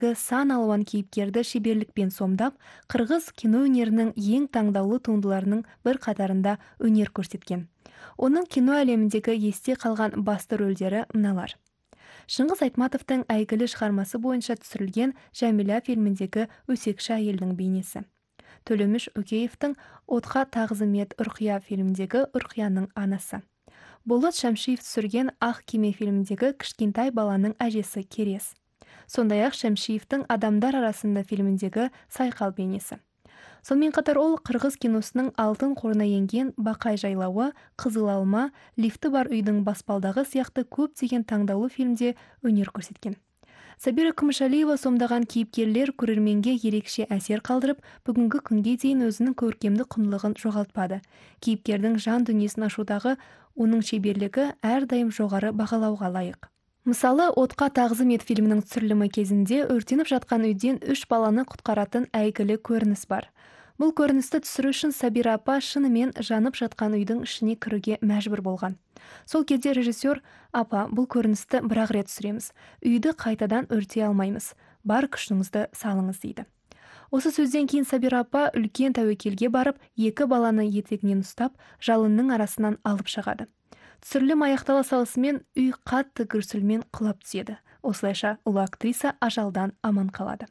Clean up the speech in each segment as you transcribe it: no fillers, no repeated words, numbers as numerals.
сан алуан кейіпкерді шеберлікпен сомдап, қырғыз кино өнерінің ең таңдаулы туындыларының бір қатарында өнер көрсеткен. Оның кино әлеміндегі есте қалған басты рөлдері мыналар. Шыңғыс Айтматовтың әйгілі шығармасы бойынша түсірілген Жәмила фильміндегі өсекші әйелдің бейнесі. Төлеміш Өкеевтің Отқа тағзым ет Үрқия фильміндегі Үрқияның анасы. Болот Шәмшиев түсірген Ақ кеме фильміндегі кішкентай баланың әжесі Керес. Сондай-ақ Шәмшиевтің Адамдар арасында фильміндегі Сайқал бейнесі. Сонымен қатар ол қырғыз киносының алтын қорына енген Бақай жайлауы, Қызыл алма, Лифті бар үйдің баспалдағы сияқты көптеген таңдаулы фильмде өнер көрсеткен. Сабира Күмішәлиева сомдаған кейіпкерлер көрерменге ерекше әсер қалдырып, бүгінгі күнге дейін өзінің көркемдік құндылығын жоғалтпады. Кейіпкердің жан дүниесін ашудағы оның шеберлігі әрдайым жоғары бағалауға лайық. Мысалы, Отқа тағзым ет фильмінің түсірілімі кезінде өртеніп жатқан үйден 3 баланы құтқаратын әйгілі көрініс бар. Бұл көріністі түсіру үшін Сабира апа шынымен жанып жатқан үйдің ішіне кіруге мәжбүр болған. Сол кезде режиссер: "Апа, бұл көріністі бір-ақ рет түсіреміз. Үйді қайтадан өртей алмаймыз. Бар күшіңізді салыңыз" дейді. Осы сөзден кейін Сабира апа үлкен тәуекелге барып, 2 баланы етегінен ұстап, жалынның арасынан алып шығады. Түсірілім аяқтала салысымен үй қатты гүрсілмен құлап түседі. Осылайша ұлы актриса ажалдан аман қалады.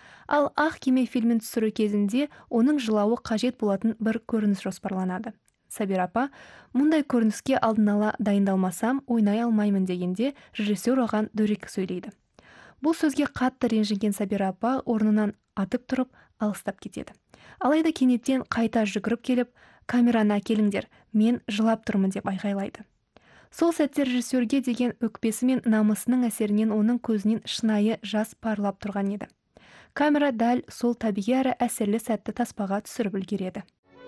Ал Ақ кеме фильмін түсіру кезінде оның жылауы қажет болатын бір көрініс жоспарланады. Сабира апа: "Мұндай көрініске алдын ала дайындалмасам, ойнай алмаймын" дегенде, режиссер оған дөрекі сөйлейді. Бұл сөзге қатты ренжіген Сабира апа орнынан атып тұрып, алыстап кетеді. Алайда кенеттен қайта жүгіріп келіп: "Камераны әкеліңдер, мен жылап тұрмын" деп айғайлайды. Сол сәтте режиссерге деген өкпесі мен намысының әсерінен оның көзінен шынайы жас парлап тұрған еді. Камера дәл сол табиғи әрі әсерлі сәтті таспаға түсіріп үлгереді.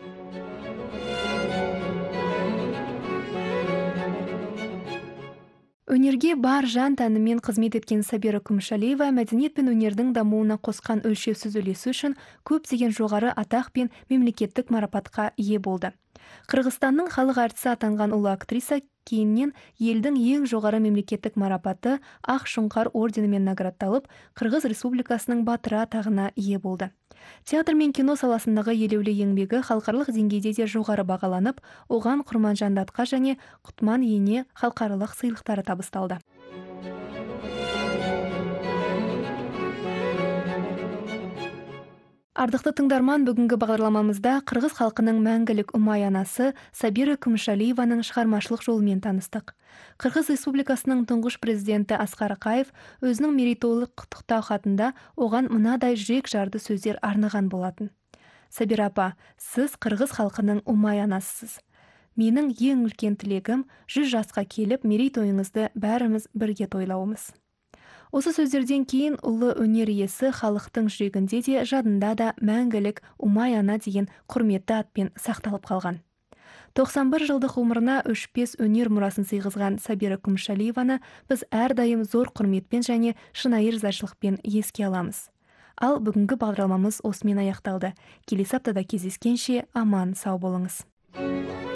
Өнерге бар жан тәнімен қызмет еткен Сабира Күмішәлиева мәдениет пен өнердің дамуына қосқан өлшеусіз үлесі үшін көптеген жоғары атақ пен мемлекеттік марапатқа ие болды. Қырғызстанның халық әртісі атанған ұлы актриса кейіннен елдің ең жоғары мемлекеттік марапаты Ақ Шұңқар орденімен наградталып, Қырғыз Республикасының батыры атағына ие болды. Театр мен кино саласындағы елеулі еңбегі халықаралық деңгейде де жоғары бағаланып, оған Құрманжан Датқа және Құтман Ене халықаралық сыйлықтары табысталды. Ардықты тыңдарман, бүгінгі бағдарламамызда қырғыз халқының мәңгілік ұмай анасы Сабира Күмішәлиеваның шығармашылық жолымен таныстық. Қырғыз Республикасының тұңғыш президенті Асқар Акаев өзінің мерейтойлық құттықтау хатында оған мынадай жүрек жарды сөздер арнаған болатын. "Сабира апа, сіз қырғыз халқының ұмай анасысыз. Менің ең үлкен тілегім 100 жасқа келіп мерейтойыңызды бәріміз бірге тойлауымыз." Осы сөздерден кейін ұлы өнер иесі халықтың жүрегінде де жадында да мәңгілік ұмай ана деген құрметті атпен сақталып қалған. 91 жылдық ғұмырына өшпес өнер мұрасын сыйғызған Сабира Күмішәлиеваны біз әрдайым зор құрметпен және шынайы ризашылықпен еске аламыз. Ал бүгінгі бағдарламамыз осымен аяқталды. Келесі аптада кездескенше аман сау болыңыз.